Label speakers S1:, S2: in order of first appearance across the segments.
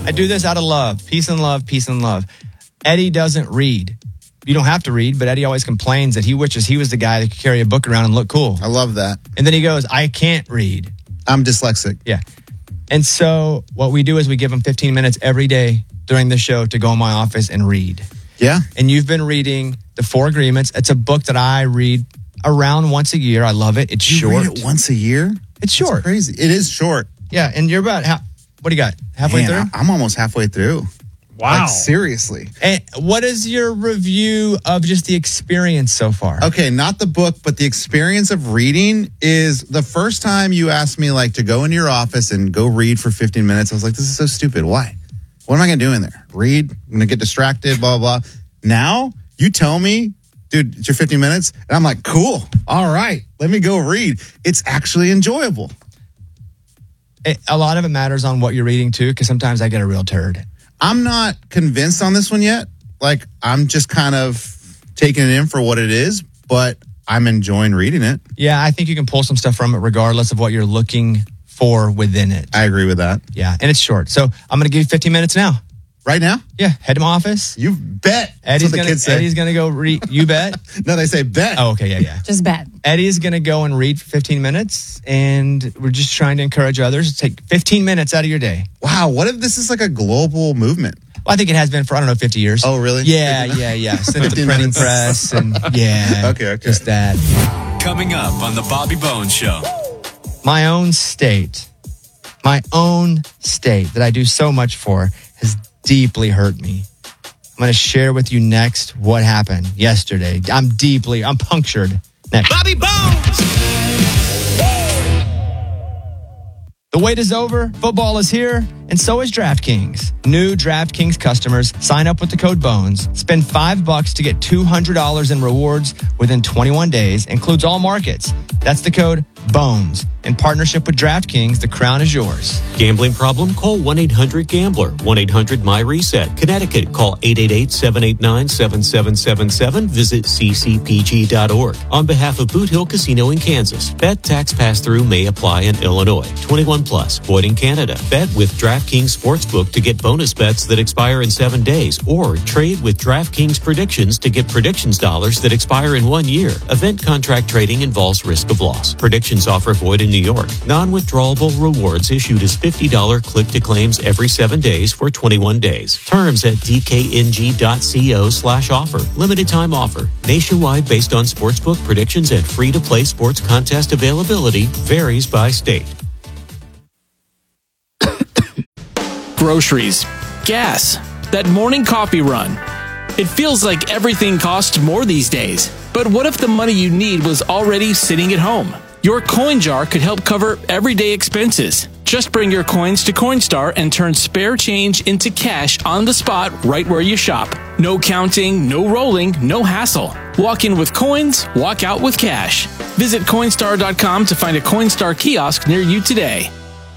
S1: I do this out of love. Peace and love, peace and love. Eddie doesn't read. You don't have to read, but Eddie always complains that he wishes he was the guy that could carry a book around and look cool.
S2: I love that.
S1: And then he goes, I can't read.
S2: I'm dyslexic.
S1: Yeah. And so what we do is we give him 15 minutes every day during the show to go in my office and read.
S2: Yeah.
S1: And you've been reading The Four Agreements. It's a book that I read around once a year. I love it. It's short.
S2: You read it once a year?
S1: It's short.
S2: That's crazy. It is short.
S1: Yeah. And you're about, what do you got? Halfway through?
S2: I'm almost halfway through.
S3: Wow.
S2: Like, seriously.
S1: And what is your review of just the experience so far?
S2: Okay, not the book, but the experience of reading is the first time you asked me like to go into your office and go read for 15 minutes. I was like, this is so stupid. Why? What am I going to do in there? Read? I'm going to get distracted, blah, blah, blah. Now you tell me, dude, it's your 15 minutes. And I'm like, cool. All right, let me go read. It's actually enjoyable.
S1: A lot of it matters on what you're reading too, because sometimes I get a real turd.
S2: I'm not convinced on this one yet. Like, I'm just kind of taking it in for what it is, but I'm enjoying reading it.
S1: Yeah, I think you can pull some stuff from it regardless of what you're looking for within it.
S2: I agree with that.
S1: Yeah, and it's short. So I'm going to give you 15 minutes now.
S2: Right now?
S1: Yeah, head to my office.
S2: You bet.
S1: Eddie's
S2: That's what the kids say.
S1: Eddie's going to go read. You bet?
S2: No, they say bet.
S1: Oh, okay, yeah.
S4: Just bet.
S1: Eddie's going to go and read for 15 minutes, and we're just trying to encourage others to take 15 minutes out of your day.
S2: Wow, what if this is like a global movement?
S1: Well, I think it has been for, 50 years.
S2: Oh, really?
S1: Yeah. Since the printing
S2: minutes.
S1: press and
S2: Okay.
S1: just that.
S5: Coming up on the Bobby Bones Show.
S1: My own state that I do so much for has deeply hurt me. I'm going to share with you next what happened yesterday. I'm punctured. Next.
S5: Bobby Bones!
S1: The wait is over, football is here, and so is DraftKings. New DraftKings customers sign up with the code BONES, spend $5 to get $200 in rewards within 21 days, includes all markets. That's the code BONES. In partnership with DraftKings, the crown is yours.
S6: Gambling problem? Call 1-800-GAMBLER. 1-800-MY-RESET. Connecticut, call 888-789-7777. Visit ccpg.org. On behalf of Boot Hill Casino in Kansas, bet tax pass-through may apply in Illinois. 21 plus, void in Canada. Bet with DraftKings Sportsbook to get bonus bets that expire in 7 days, or trade with DraftKings Predictions to get predictions dollars that expire in 1 year. Event contract trading involves risk of loss. Predictions offer void in New York. Non-withdrawable rewards issued as $50 click-to-claims every 7 days for 21 days. Terms at dkng.co/offer. Limited time offer. Nationwide based on sportsbook predictions and free-to-play sports contest availability. Varies by state.
S3: Groceries, gas, that morning coffee run. It feels like everything costs more these days. But what if the money you need was already sitting at home? Your coin jar could help cover everyday expenses. Just bring your coins to Coinstar and turn spare change into cash on the spot right where you shop. No counting, no rolling, no hassle. Walk in with coins, walk out with cash. Visit Coinstar.com to find a Coinstar kiosk near you today.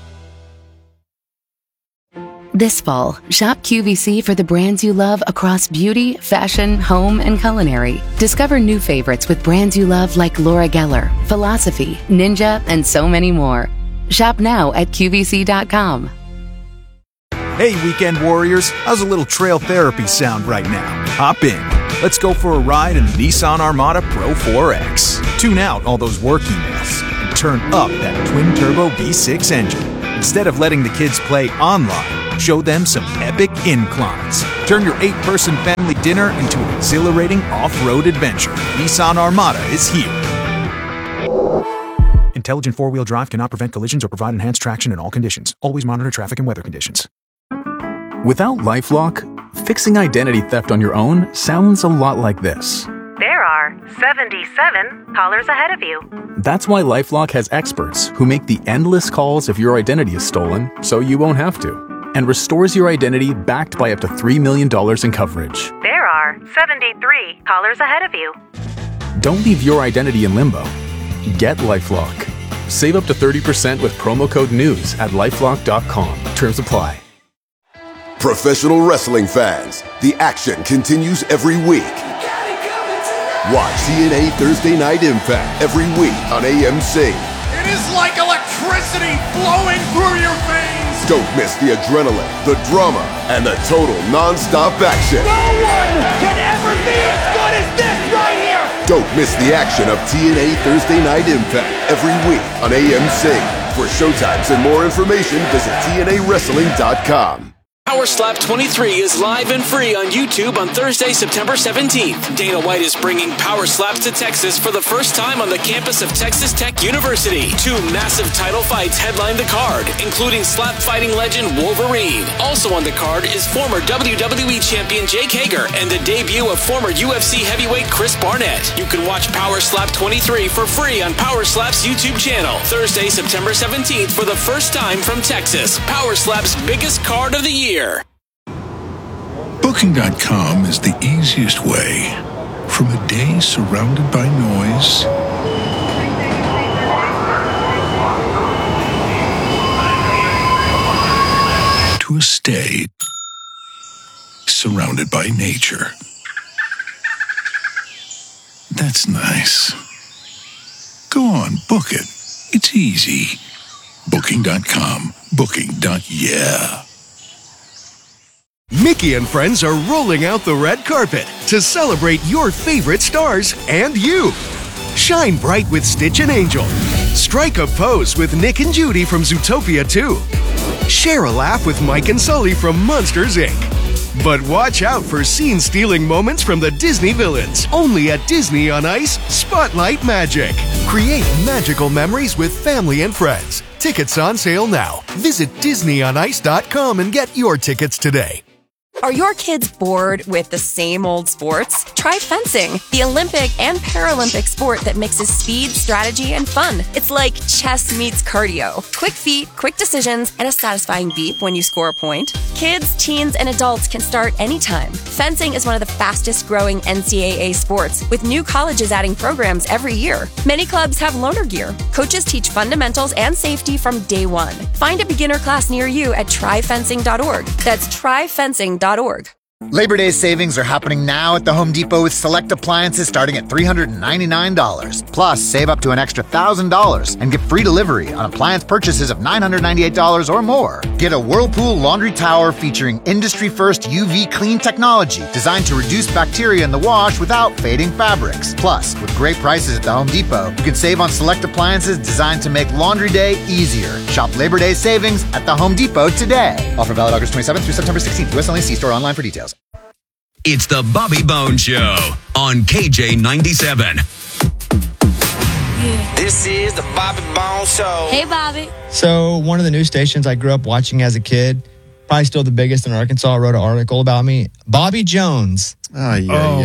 S7: This fall, shop QVC for the brands you love across beauty, fashion, home, and culinary. Discover new favorites with brands you love like Laura Geller, Philosophy, Ninja, and so many more. Shop now at QVC.com.
S8: Hey, weekend warriors, how's a little trail therapy sound right now? Hop in. Let's go for a ride in the Nissan Armada Pro 4X. Tune out all those work emails and turn up that twin-turbo V6 engine. Instead of letting the kids play online, show them some epic inclines. Turn your 8-person family dinner into an exhilarating off-road adventure. Nissan Armada is here. Intelligent four-wheel drive cannot prevent collisions or provide enhanced traction in all conditions. Always monitor traffic and weather conditions.
S9: Without LifeLock, fixing identity theft on your own sounds a lot like this.
S10: There are 77 callers ahead of you.
S9: That's why LifeLock has experts who make the endless calls if your identity is stolen, so you won't have to, and restores your identity backed by up to $3 million in coverage.
S10: There are 73 callers ahead of you.
S9: Don't leave your identity in limbo. Get LifeLock. Save up to 30% with promo code NEWS at LifeLock.com. Terms apply.
S11: Professional wrestling fans, the action continues every week. Watch TNA Thursday Night Impact every week on AMC.
S12: It is like electricity flowing through your veins.
S11: Don't miss the adrenaline, the drama, and the total non-stop action.
S5: No one can ever be as good as this right here!
S11: Don't miss the action of TNA Thursday Night Impact every week on AMC. For showtimes and more information, visit TNAWrestling.com.
S3: Power Slap 23 is live and free on YouTube on Thursday, September 17th. Dana White is bringing Power Slaps to Texas for the first time on the campus of Texas Tech University. 2 massive title fights headline the card, including slap fighting legend Wolverine. Also on the card is former WWE champion Jake Hager and the debut of former UFC heavyweight Chris Barnett. You can watch Power Slap 23 for free on Power Slap's YouTube channel. Thursday, September 17th for the first time from Texas. Power Slap's biggest card of the year.
S4: Booking.com is the easiest way from a day surrounded by noise to a stay surrounded by nature. That's nice. Go on, book it. It's easy. Booking.com. Booking.yeah.
S12: Mickey and friends are rolling out the red carpet to celebrate your favorite stars and you. Shine bright with Stitch and Angel. Strike a pose with Nick and Judy from Zootopia 2. Share a laugh with Mike and Sully from Monsters, Inc. But watch out for scene-stealing moments from the Disney villains. Only at Disney on Ice, Spotlight Magic. Create magical memories with family and friends. Tickets on sale now. Visit DisneyOnIce.com and get your tickets today.
S13: Are your kids bored with the same old sports? Try fencing, the Olympic and Paralympic sport that mixes speed, strategy, and fun. It's like chess meets cardio. Quick feet, quick decisions, and a satisfying beep when you score a point. Kids, teens, and adults can start anytime. Fencing is one of the fastest growing NCAA sports, with new colleges adding programs every year. Many clubs have loaner gear. Coaches teach fundamentals and safety from day one. Find a beginner class near you at tryfencing.org. That's tryfencing.org.
S14: Labor Day savings are happening now at the Home Depot with select appliances starting at $399. Plus, save up to an extra $1,000 and get free delivery on appliance purchases of $998 or more. Get a Whirlpool laundry tower featuring industry-first UV clean technology designed to reduce bacteria in the wash without fading fabrics. Plus, with great prices at the Home Depot, you can save on select appliances designed to make laundry day easier. Shop Labor Day savings at the Home Depot today. Offer valid August 27th through September 16th. U.S. only. See store online for details.
S15: It's the Bobby Bones Show on KJ97.
S16: This is the Bobby Bones Show.
S17: Hey, Bobby.
S1: So one of the news stations I grew up watching as a kid, probably still the biggest in Arkansas, wrote an article about me. Bobby Jones.
S2: No.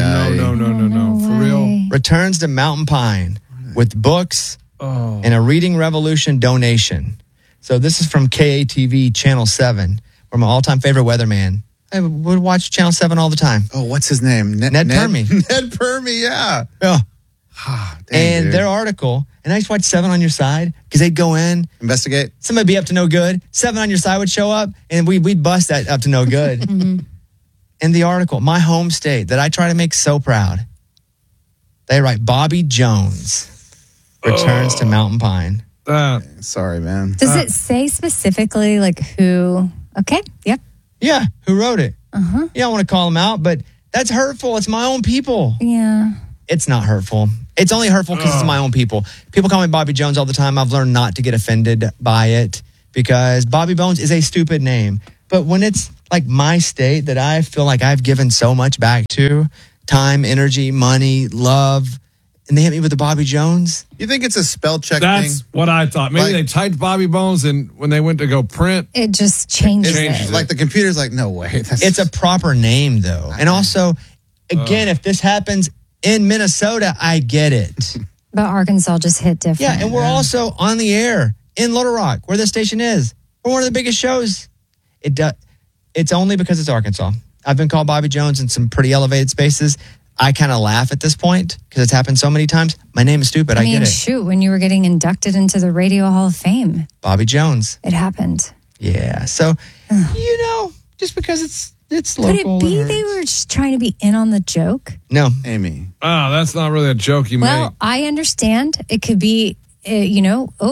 S18: For real?
S1: Returns to Mountain Pine with books and a Reading Revolution donation. So this is from KATV Channel 7, where my all-time favorite weatherman. I would watch Channel 7 all the time.
S2: Oh, what's his name?
S1: Ned Permy.
S2: Ned Permy, yeah.
S1: Yeah.
S2: Dang, dude.
S1: Their article, and I used to watch 7 on Your Side because they'd go in,
S2: investigate.
S1: Somebody be up to no good. 7 on Your Side would show up, and we'd bust that up to no good. In the article, my home state that I try to make so proud, they write Bobby Jones returns to Mountain Pine.
S2: Sorry, man.
S17: Does it say specifically like who? Okay, yep.
S1: Yeah, who wrote it? You don't want to call them out, but that's hurtful. It's my own people.
S17: Yeah.
S1: It's not hurtful. It's only hurtful because it's my own people. People call me Bobby Jones all the time. I've learned not to get offended by it because Bobby Bones is a stupid name. But when it's like my state that I feel like I've given so much back to, time, energy, money, love, and they hit me with the Bobby Jones.
S2: You think it's a spell check
S18: That's
S2: thing?
S18: what I thought. Maybe they typed Bobby Bones, and when they went to go print,
S17: it just changes it.
S2: Like the computer's like, no way.
S1: It's a proper name, though. And also, again, if this happens in Minnesota, I get it.
S17: But Arkansas just hit different.
S1: Yeah, and we're also on the air in Little Rock, where the station is. We're one of the biggest shows. It's only because it's Arkansas. I've been called Bobby Jones in some pretty elevated spaces. I kind of laugh at this point because it's happened so many times. My name is stupid. I get it.
S17: Shoot, when you were getting inducted into the Radio Hall of Fame.
S1: Bobby Jones.
S17: It happened.
S1: Yeah. So, just because it's local.
S17: Could it be they were just trying to be in on the joke?
S1: No.
S2: Amy.
S18: Oh, that's not really a joke you make.
S17: Well, I understand. It could be,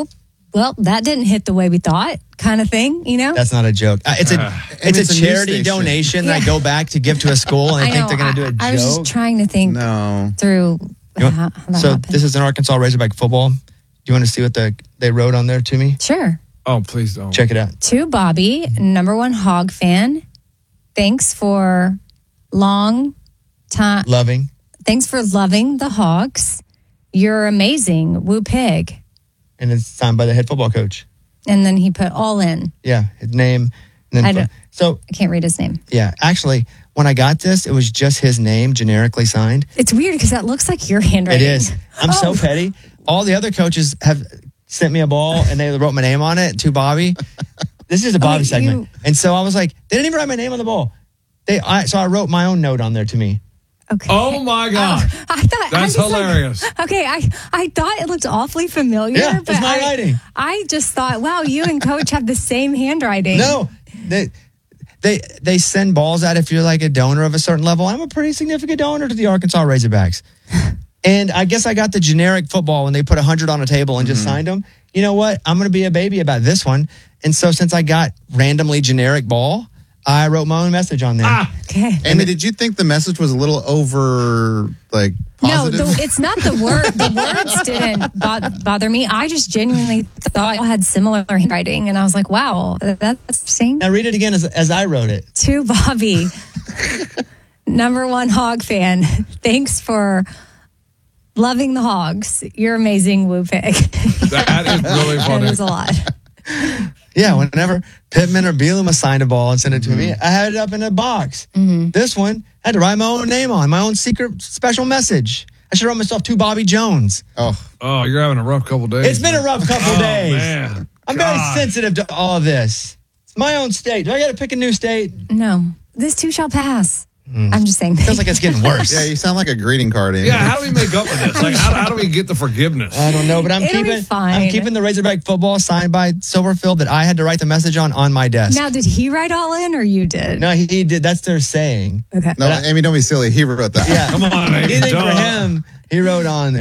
S17: well, that didn't hit the way we thought, kind of thing, you know?
S1: That's not a joke. It's a
S2: it's a news
S1: charity
S2: station.
S1: donation that I go back to give to a school, and I think they're going to do a joke.
S17: I was just trying to think through how that
S1: So
S17: happened.
S1: this is an Arkansas Razorback football. Do you want to see what they wrote on there to me?
S17: Sure.
S18: Oh, please don't.
S1: Check it out.
S17: To Bobby, #1 Hog fan, thanks for long time.
S1: Loving.
S17: Thanks for loving the Hogs. You're amazing. Woo pig.
S1: And it's signed by the head football coach.
S17: And then he put all in.
S1: Yeah, his name. And then
S17: I can't read his name.
S1: Yeah, actually, when I got this, it was just his name generically signed.
S17: It's weird because that looks like your handwriting.
S1: It is. I'm so petty. All the other coaches have sent me a ball and they wrote my name on it to Bobby. This is a Bobby segment. And so I was like, they didn't even write my name on the ball. So I wrote my own note on there to me.
S17: Okay.
S18: Oh my God.
S17: I thought
S18: That's hilarious.
S17: Okay, I thought it looked awfully familiar.
S1: Yeah,
S17: but
S1: it's my writing.
S17: I just thought, wow, you and Coach have the same handwriting.
S1: No, they send balls out if you're like a donor of a certain level. I'm a pretty significant donor to the Arkansas Razorbacks. And I guess I got the generic football when they put 100 on a table and just signed them. You know what? I'm going to be a baby about this one. And so since I got randomly generic ball, I wrote my own message on there.
S17: Okay.
S2: Amy, did you think the message was a little over, positive?
S17: No, it's not the word. The words didn't bother me. I just genuinely thought I had similar handwriting, and I was like, "Wow, that's interesting."
S1: Now read it again as I wrote it.
S17: To Bobby, #1 Hog fan. Thanks for loving the Hogs. You're amazing, Woo Pig.
S18: That is really funny.
S17: That is a lot.
S1: Yeah, whenever Pittman or Bielema signed a ball and sent it to me, I had it up in a box. This one, I had to write my own name on, my own secret special message. I should write myself to Bobby Jones.
S18: Oh, you're having a rough couple days.
S1: It's been a rough couple days.
S18: Man.
S1: I'm very sensitive to all of this. It's my own state. Do I got to pick a new state?
S17: No, this too shall pass. I'm just saying.
S1: Feels like it's getting worse.
S2: Yeah, you sound like a greeting card. Amy.
S18: Yeah, how do we make up for this? Like, how do we get the forgiveness?
S1: I don't know, but I'm
S17: It'll be
S1: keeping
S17: fine.
S1: I'm keeping the Razorback football signed by Silverfield that I had to write the message on my desk.
S17: Now, did he write all in, or you did?
S1: No, he did. That's their saying.
S17: Okay.
S2: No, Amy, don't be silly. He wrote that.
S1: Yeah,
S18: Come on,
S1: you
S18: Amy.
S1: think for him, he wrote on there.